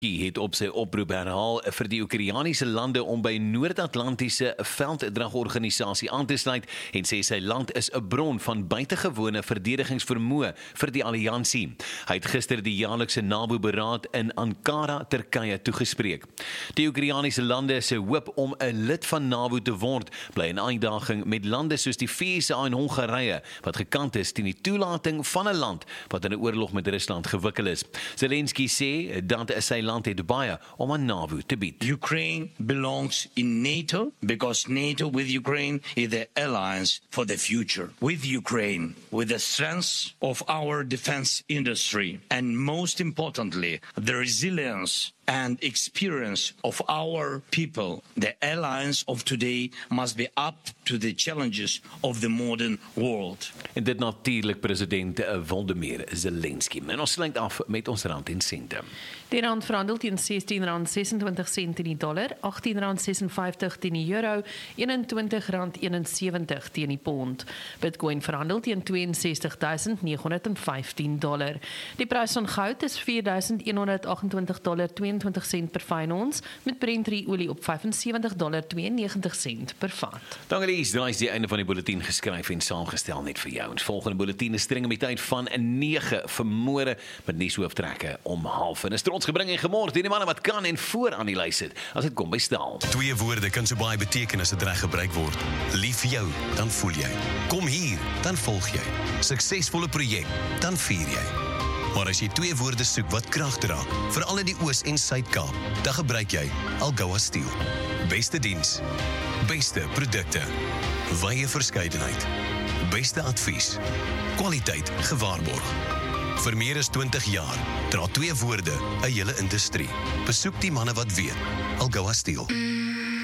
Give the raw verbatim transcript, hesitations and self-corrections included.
Hy het op sy oproep herhaal vir die Oekraïense lande om by Noord-Atlantiese Velddragorganisasie aan te sluit en sê sy land is 'n bron van buitengewone verdedigingsvermoë vir die alliansie. Hy het gister die jaarlikse NAVO-beraad in Ankara, Turkye toegespreek. Die Oekraïense lande se hoop om 'n lid van NAVO te word, bly 'n uitdaging met lande soos die V S A en Hongarye wat gekant is teen die toelating van 'n land wat in 'n oorlog met Rusland gewikkel is. Zelensky sê dat sy land het baie om aan NAVO te bied. Ukraine belongs in NATO because NATO with Ukraine is the alliance for the future. With Ukraine, with the strength of our defense industry, and most importantly, the resilience and experience of our people, the alliance of today must be up to the challenges of the modern world. En dit natuurlik president Volodymyr Zelensky. En ons sluit af met ons rand en sente. Die rand verhandel teen sestien rand sesentwintig sent teen die dollar, agttien rand sesenvyftig teen die euro, eenentwintig rand eenensewentig teen die pond. Bitcoin verhandel teen twee en sestig duisend negen honderd vyftien dollar. Die prys van goud is vier duisend honderd agentwintig dollar tweeëntwintig sent per fyn ons, met Brent olie op vyf en sewentig dollar tweeënnegentig sent per vat. Dankie Lies, daai is die einde van die bulletin geskryf en saamgestel net vir jou. Ons volgende bulletin is streng met tyd van nege vanmôre met nuushooftrekke om half. En is trots gebring en gemors deur die manne wat kan en voor aan die lys sit as dit kom by staal. Twee woorde kan so baie beteken as dit reg gebruik word. Lief vir jou, dan voel jy. Kom hier, dan volg jy. Suksesvolle projek, dan vier jy. Maar as jy twee woorde soek wat krag dra, veral in die Oos- en Suid-Kaap, dan gebruik jy Algoa Steel. Beste diens, beste produkte, wye verskeidenheid, beste advies, kwaliteit gewaarborg. Vir meer as twintig jaar dra twee woorde 'n hele industrie. Besoek die manne wat weet. Algoa Steel.